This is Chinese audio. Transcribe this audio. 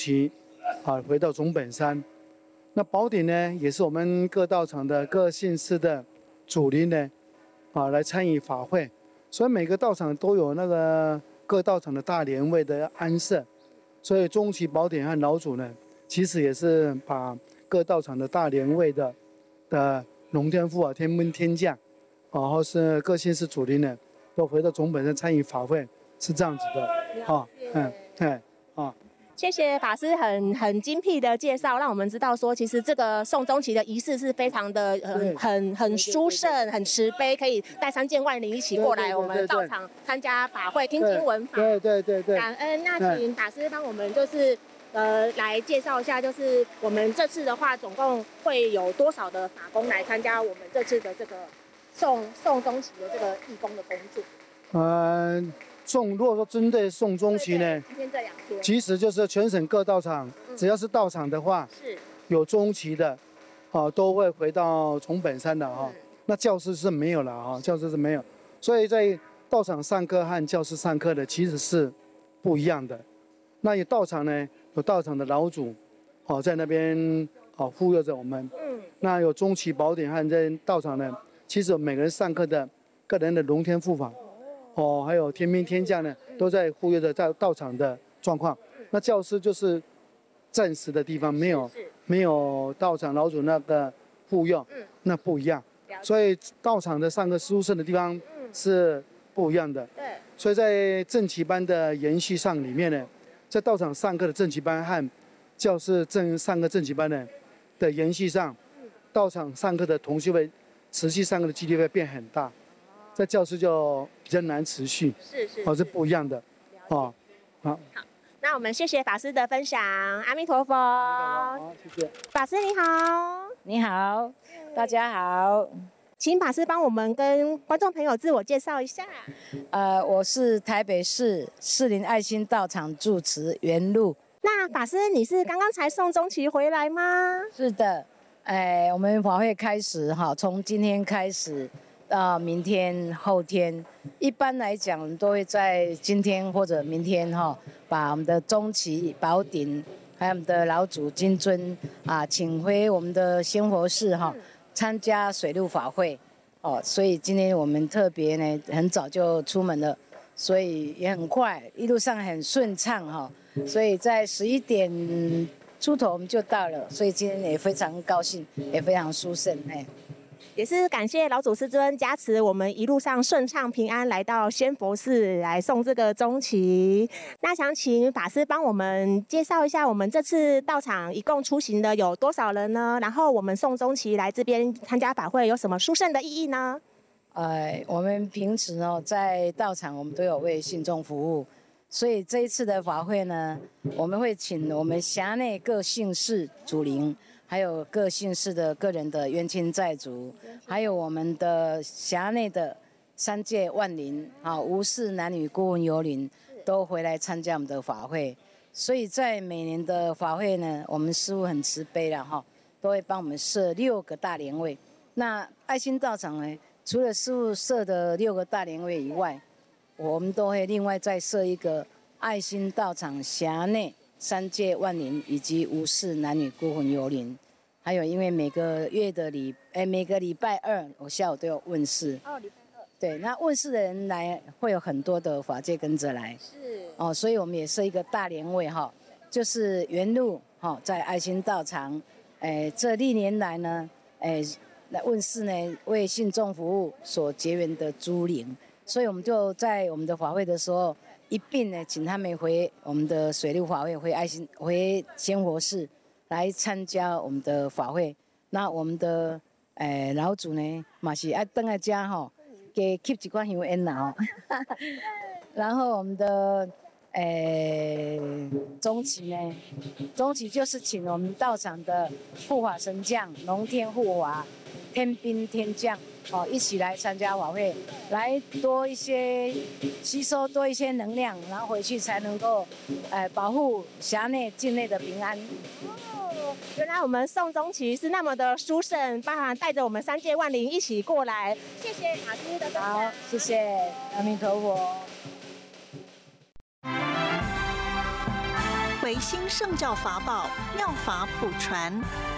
期回到总本山。那宝典呢，也是我们各道场的各县市的祖灵呢来参与法会，所以每个道场都有那个各道场的大莲位的安设。所以中期宝典和老祖呢，其实也是把各道场的大莲位的龙天父天兵天将，然后是各县市祖灵呢，都回到总本山参与法会，是这样子的谢谢法师很精辟的介绍，让我们知道说，其实这个送中旗的仪式是非常的很殊胜、很慈悲，可以带3件万灵一起过来我们道场参加法会、听经闻法。 对， 感恩。那请法师帮我们就是来介绍一下，就是我们这次的话，总共会有多少的法工来参加我们这次的这个送中旗的这个义工的工作？ 如果说针对送中旗呢， 今天这2天， 其实就是全省各道场，只要是道场的话， 是有中旗的，都会回到总本山的那教室是没有了教室是没有，所以在道场上课和教室上课的其实是不一样的。那有道场呢，有道场的老祖，在那边护佑着我们。那有中旗宝典和在道场呢，其实每个人上课的个人的龙天护法。还有天兵天将呢，都在护佑着在道场的状况。那教室就是暂时的地方，没有道场老祖那个护佑，那不一样。所以道场的上课殊胜的地方是不一样的。 对。 所以在正旗班的延续上里面呢，在道场上课的正旗班和教室上课正旗班的延续上，道场上课的同学会持续上课的几率会变很大。在教室就比较难持续，是不一样的，好， 那我们谢谢法师的分享，阿弥陀佛。 好，谢谢。 法师你好， 你好，大家好， 请法师帮我们跟观众朋友自我介绍一下。 我是台北市士林爱心道场住持袁路。 那法师你是刚刚才送中旗回来吗？ 是的，我们法会开始从今天开始。到明天、后天，一般来讲都会在今天或者明天把我们的中旗宝典，还有我们的老祖金尊请回我们的仙佛寺参加水陆法会所以今天我们特别呢很早就出门了，所以也很快，一路上很顺畅所以在11点出头我们就到了，所以今天也非常高兴，也非常殊胜也是感谢老祖师尊加持，我们一路上顺畅平安来到仙佛寺来送这个中旗。那想请法师帮我们介绍一下，我们这次道场一共出行的有多少人呢？然后我们送中旗来这边参加法会有什么殊胜的意义呢？ 我们平时在道场我们都有为信众服务，所以这一次的法会呢，我们会请我们辖内各姓氏祖灵，还有各姓氏的个人的冤亲债主，还有我们的辖内的3界万灵无视男女孤魂游灵都回来参加我们的法会。所以在每年的法会呢，我们师父很慈悲了都会帮我们设6个大莲位。那爱心道场呢，除了师父设的6个大莲位以外，我们都会另外再设一个爱心道场辖内3界万灵以及无视男女孤魂游灵。还有因为每个礼拜2我下午都有问世礼拜2对，那问世的人来会有很多的法界跟着来是所以我们也设一个大莲位就是原路在爱心道场这历年来呢来问世呢为信众服务所结缘的诸灵，所以我们就在我们的法会的时候一并呢请他们回我们的水陆法会，回仙佛寺来参加我们的法会。那我们的老祖呢嘛是爱回来家给 keep 几罐香烟啦然后我们的中旗呢，中旗就是请我们道场的护法神将龙天护法、天兵天将一起来参加法会，来多一些吸收多一些能量，然后回去才能够保护辖内境内的平安。 原来我们送中旗是那么的殊胜，包含带着我们3界万灵一起过来。谢谢法师的分享。 好，谢谢，阿弥陀佛。 维新圣教法宝，妙法普传。